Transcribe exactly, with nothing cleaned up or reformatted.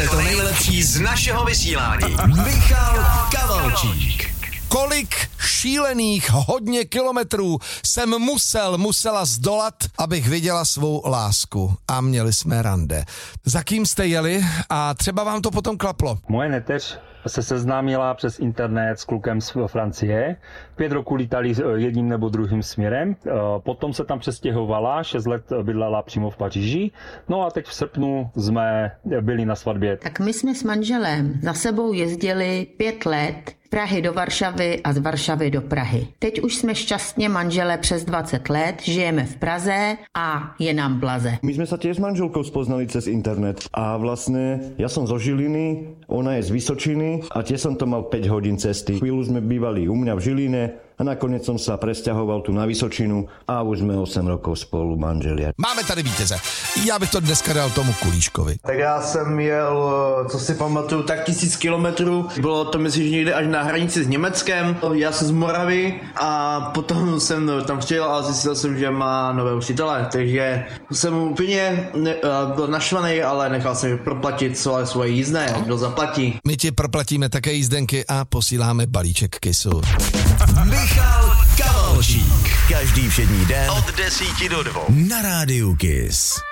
Znáte to nejlepší z našeho vysílání. Michal Kavalčík. Kolik šílených hodně kilometrů jsem musel, musela zdolat, abych viděla svou lásku. A měli jsme rande. Za kým jste jeli a třeba vám to potom klaplo? Moje neteř se seznámila přes internet s klukem z Francie. Pět roků lítali jedním nebo druhým směrem. Potom se tam přestěhovala, šest let bydlela přímo v Paříži. No a teď v srpnu jsme byli na svatbě. Tak my jsme s manželem za sebou jezdili pět let z Prahy do Varšavy a z Varšavy do Prahy. Teď už jsme šťastně manžele přes dvacet let, žijeme v Praze a je nám blaze. My sme sa tiež s manželkou spoznali cez internet a vlastne ja som zo Žiliny, ona je z Vysočiny a tiež som to mal päť hodín cesty. Chvíľu sme bývali u mňa v Žiline a nakoniec som sa presťahoval tu na Vysočinu a už sme osm rokov spolu manželia. Máme tady vítěze. Já bych to dneska dal tomu Kulíškovi. Tak já jsem jel, co si pamatuju, tak tisíc kilometrů. Bylo to myslím, že někde až na hranici s Německem. Já jsem z Moravy a potom jsem tam přijel a zjistil jsem, že má nové učitele. Takže jsem úplně ne, byl naštvaný, ale nechal jsem proplatit svoje, svoje jízdné. Kdo zaplatí? My ti proplatíme také jízdenky a posíláme balíček kisu. Michal Kavalčík. Každý všední den od desíti do dvou na rádiu Kiss.